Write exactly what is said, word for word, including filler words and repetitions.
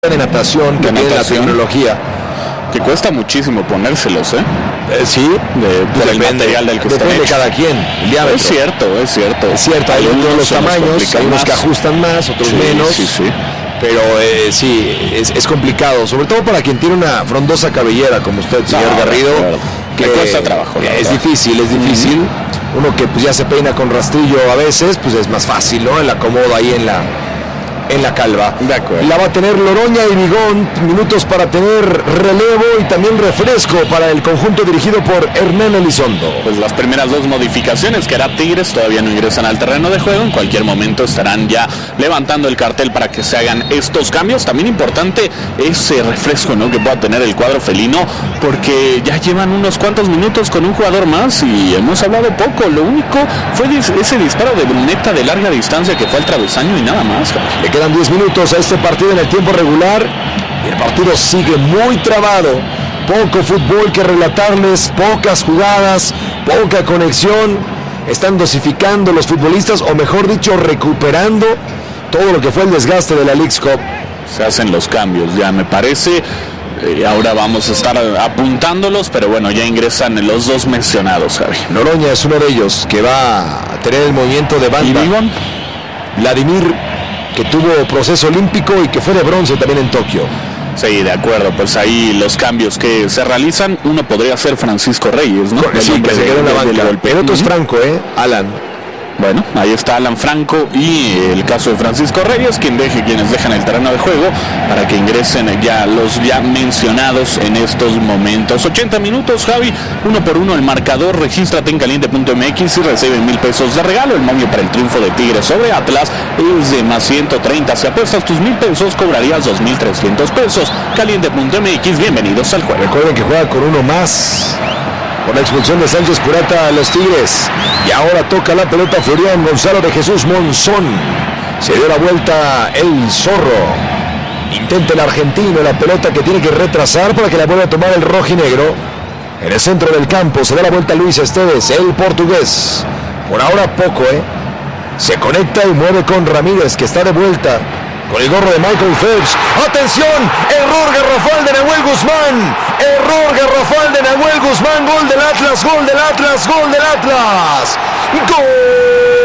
de natación que de tiene natación, la tecnología. Que cuesta muchísimo ponérselos, ¿eh? Eh, sí, de, por depende, el material del que están depende de hechos. cada quien, el diámetro. Es cierto, es cierto. Es cierto, hay unos los tamaños, hay unos que ajustan más, otros sí, menos. Sí, sí. Pero eh, sí, es, es complicado, sobre todo para quien tiene una frondosa cabellera como usted, señor No, Garrido. Claro. Que le cuesta trabajo. Es verdad. difícil, es difícil. Uh-huh. Uno que pues ya se peina con rastrillo a veces, pues es más fácil, ¿no? El acomodo ahí en la en la calva. De acuerdo. La va a tener Loroña y Bigón, minutos para tener relevo y también refresco para el conjunto dirigido por Hernán Elizondo. Pues las primeras dos modificaciones que hará Tigres todavía no ingresan al terreno de juego, en cualquier momento estarán ya levantando el cartel para que se hagan estos cambios. También importante ese refresco, ¿no?, que pueda tener el cuadro felino, porque ya llevan unos cuantos minutos con un jugador más y hemos hablado poco. Lo único fue ese disparo de Bruneta de larga distancia que fue al travesaño y nada más. Le quedan diez minutos a este partido en el tiempo regular y el partido sigue muy trabado. Poco fútbol que relatarles, pocas jugadas, poca conexión. Están dosificando los futbolistas, o mejor dicho, recuperando todo lo que fue el desgaste de la Leagues Cup. Se hacen los cambios, ya me parece. Eh, ahora vamos a estar apuntándolos, pero bueno, ya ingresan los dos mencionados, Javi. Loroña es uno de ellos que va a tener el movimiento de banda. ¿Y Bigón? Vladimir, que tuvo proceso olímpico y que fue de bronce también en Tokio. Sí, de acuerdo, pues ahí los cambios que se realizan, uno podría ser Francisco Reyes, ¿no? Sí, que se quedó en la banca. El otro es Franco, ¿eh? Alan. Bueno, ahí está Alan Franco y el caso de Francisco Reyes, quien deje, quienes dejan el terreno de juego para que ingresen ya los ya mencionados en estos momentos. ochenta minutos, Javi, uno por uno el marcador. Regístrate en caliente punto m x y recibe mil pesos de regalo. El momio para el triunfo de Tigres sobre Atlas es de más ciento treinta. Si apuestas tus mil pesos, cobrarías dos mil trescientos pesos. caliente punto m x, bienvenidos al juego. Recuerden que juega con uno más por la expulsión de Sánchez Purata a los Tigres. Y ahora toca la pelota Florian Gonzalo de Jesús Monzón. Se dio la vuelta el Zorro. Intenta el argentino la pelota que tiene que retrasar para que la vuelva a tomar el rojinegro. En el centro del campo se da la vuelta Luis Esteves, el portugués. Por ahora poco, ¿eh? Se conecta y mueve con Ramírez, que está de vuelta con el gorro de Michael Phelps. ¡Atención! Error garrafal de Nahuel Guzmán. Error garrafal de Nahuel Guzmán. Gol del Atlas, gol del Atlas, gol del Atlas. ¡Gol!